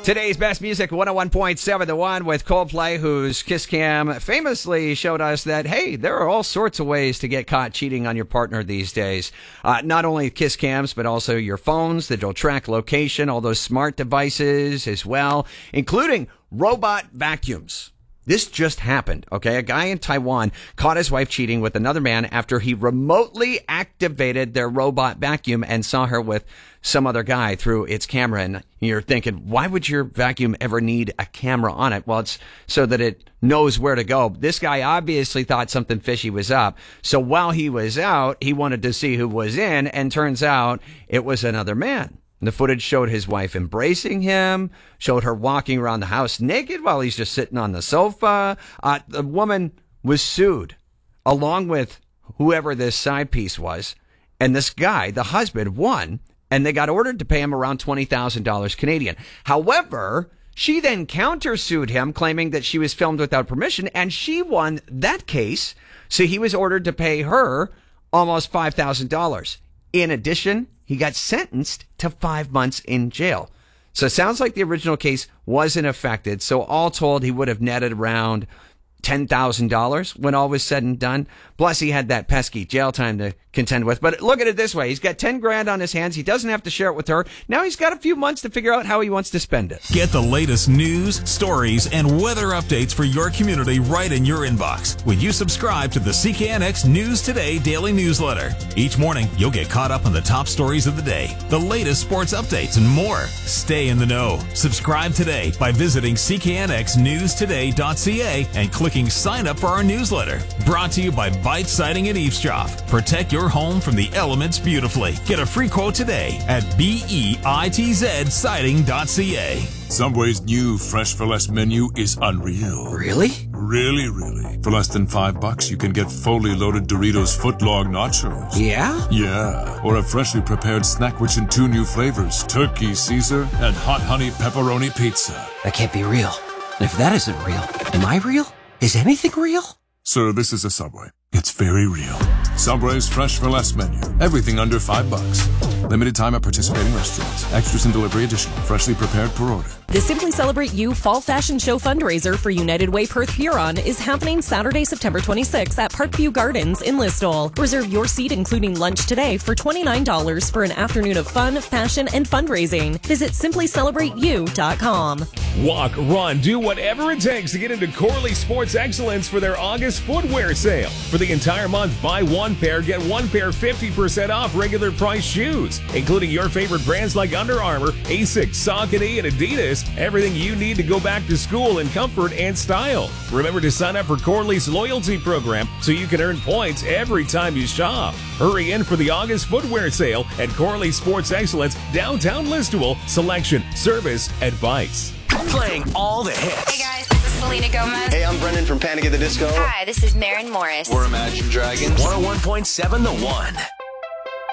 Today's best music, 101.7 The One with Coldplay, whose Kiss Cam famously showed us that, hey, there are all sorts of ways to get caught cheating on your partner these days. Not only Kiss Cams, but also your phones that'll track location, all those smart devices as well, including robot vacuums. This just happened, okay? A guy in Taiwan caught his wife cheating with another man after he remotely activated their robot vacuum and saw her with some other guy through its camera. And you're thinking, why would your vacuum ever need a camera on it? Well, it's so that it knows where to go. This guy obviously thought something fishy was up. So while he was out, he wanted to see who was in, and turns out it was another man. The footage showed his wife embracing him, showed her walking around the house naked while he's just sitting on the sofa. The woman was sued, along with whoever this side piece was. And this guy, the husband, won, and they got ordered to pay him around $20,000 Canadian. However, she then countersued him, claiming that she was filmed without permission, and she won that case. So he was ordered to pay her almost $5,000. In addition, he got sentenced to 5 months in jail. So it sounds like the original case wasn't affected. So all told, he would have netted around $10,000 when all was said and done. Plus, he had that pesky jail time to contend with. But look at it this way. He's got 10 grand on his hands. He doesn't have to share it with her. Now he's got a few months to figure out how he wants to spend it. Get the latest news, stories, and weather updates for your community right in your inbox when you subscribe to the CKNX News Today daily newsletter. Each morning, you'll get caught up on the top stories of the day, the latest sports updates, and more. Stay in the know. Subscribe today by visiting cknxnewstoday.ca and clicking sign up for our newsletter. Brought to you by Bite Siding and Eavesdrop. Protect your home from the elements beautifully. Get a free quote today at BEITZsiding.ca. Subway's new Fresh for Less menu is unreal. Really? Really. For less than $5, you can get fully loaded Doritos footlong nachos. Yeah? Yeah. Or a freshly prepared Snackwich in 2 new flavors, Turkey Caesar and Hot Honey Pepperoni Pizza. That can't be real. If that isn't real, am I real? Is anything real? Sir, this is a Subway. It's very real. Subway's Fresh for Less menu. Everything under $5. Limited time at participating restaurants. Extras and delivery additional. Freshly prepared per order. The Simply Celebrate You Fall Fashion Show fundraiser for United Way Perth Huron is happening Saturday, September 26th at Parkview Gardens in Listowel. Reserve your seat, including lunch today, for $29 for an afternoon of fun, fashion, and fundraising. Visit simplyscelebrateyou.com. Walk, run, do whatever it takes to get into Corley Sports Excellence for their August footwear sale. For the entire month, buy one pair, get one pair 50% off regular price shoes, including your favorite brands like Under Armour, Asics, Saucony, and Adidas. Everything you need to go back to school in comfort and style. Remember to sign up for Corley's loyalty program so you can earn points every time you shop. Hurry in for the August footwear sale at Corley Sports Excellence, downtown Listowel. Selection, service, advice. Playing all the hits. Hey guys, this is Selena Gomez. Hey, I'm Brendan from Panic at the Disco. Hi, this is Maren Morris. We're Imagine Dragons. 101.7 The One.